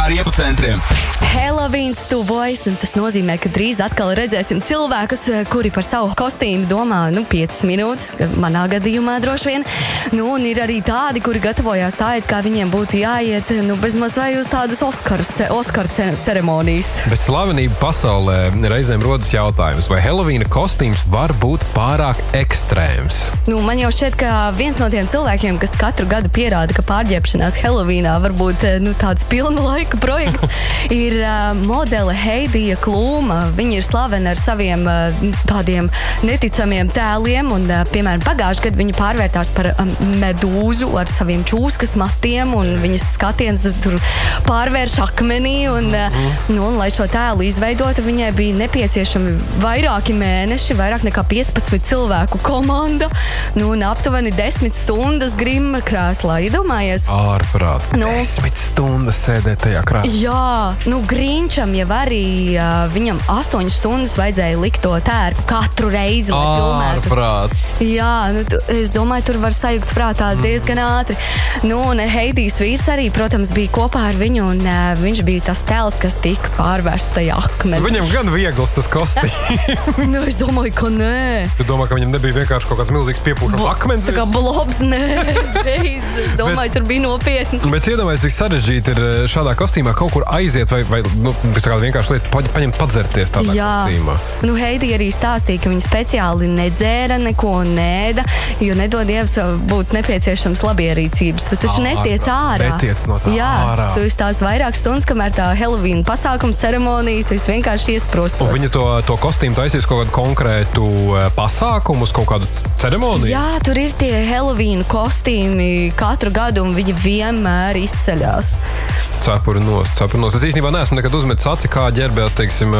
ar riepu centriem. Helovīns tuvojas, un tas nozīmē, ka drīz atkal redzēsim cilvēkus, kuri par savu kostīmu domā, 5 minūtes, manā gadījumā droši vien. Un ir arī tādi, kuri gatavojās tā, it kā viņiem būtu jāiet, bezmaz vai uz tādas Oskar ceremonijas. Bet slavenība pasaulē reizēm rodas jautājums, vai Helovīna kostīms var būt pārāk ekstrēms? Man jau šķiet, ka viens no tiem cilvēkiem, kas katru gadu pierāda, ka pārģērbšanās Helovīnā var būt tāds pilna laika projekts, ir modele Heidija Klūma. Viņa ir slavena ar saviem tādiem neticamiem tēliem, un, piemēram, pagājušajā gadā viņa pārvērtās par medūzu ar saviem čūskas matiem, un viņas skatiens tur pārvērš akmenī, un lai šo tēlu izveidotu, viņai bija nepieciešami vairāki mēneši, vairāk nekā 15 cilvēku komanda, un aptuveni 10 stundas grima krēslā. Iedomājies? Ārprāts. 10 stundas sēdēt tajā krēslā. Jā, Grinčam jau arī viņam 8 stundas vajadzēja likt to tērpu katru reizi, lai filmētu. Ārprāts. Jā, es domāju, tur var sajukt prātā diezgan ātri. Un Heidijas vīrs arī, protams, bija kopā ar viņu, un viņš bija tas tēls, kas tika pārvērsts tajā akmenī. Viņam gan viegls tas kostīms. Es domāju, ka nē. Tu domā, ka viņam nebija vienkārši kaut kāds milzīgs piepūšams akmens? Tā kā blobs, nē, beidz. Es domāju, tur bija nopietni. Bet iedomājies, cik sarežģīti ir šādā kostīmā kaut kur aiziet vai tā kā vienkārši lietu paņemt padzerties tādā kostīmā. Heidi arī stāstīja, ka viņa speciāli nedzēra neko un nēda, jo nedod Dievs būt nepieciešams labierīcības. Tu taču netiec ārā. Netiec no tā ārā. Tu tās vairāk stundas, kamēr tā Helovīna pasākums ceremonija, tu vienkārši iesprostots. Un viņa to kostīmu taisīs kaut kādu konkrētu pasākumu, uz kaut kādu ceremoniju? Jā, tur ir tie Helovīna kostīmi katru gadu, un viņi vienmēr izceļās. Cepuri nost. Es īstenībā neesmu nekad uzmetis aci, kā ģērbējās, teiksim,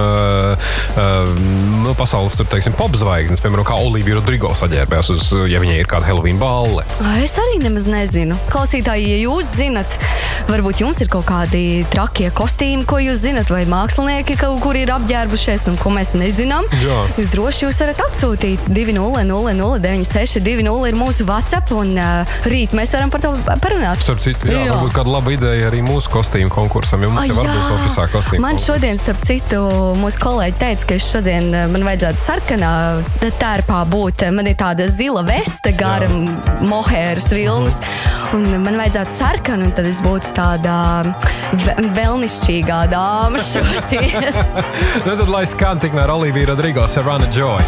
pasaules, tur, teiksim, popzvaigznes, piemēram, kā Olivija Rodrigo saģērbējās, ja viņai ir kāda Helovīna balle. Es arī nemaz nezinu. Klausītāji, ja jūs zinat, varbūt jums ir kaut kādi trakie kostīmi, ko jūs zinat, vai mākslinieki, kuri ir apģērbušies un ko mēs nezinām. Jā. Droši jūs varat atsūtīt 20009620 ir mūsu WhatsApp, un rīt mēs varam par to parunāt. Starp citu, jā. Varbūt kāda laba ideja arī mūsu kostīmu konkursam, jo mums jau var būt ofisā kostīmu Man konkurs. šodien, starp citu, mūsu kolēģi teica, ka šodien man vajadzētu sarkanā tērpā būt. Man ir tāda zila veste, gara mohēras vilnas, un man vajadzētu sarkanu, un tad es būtu tāda vēlnišķīgā dāma šodien. Tad lai skan tikmēr Olivija Rodrigo, Savannah Joy.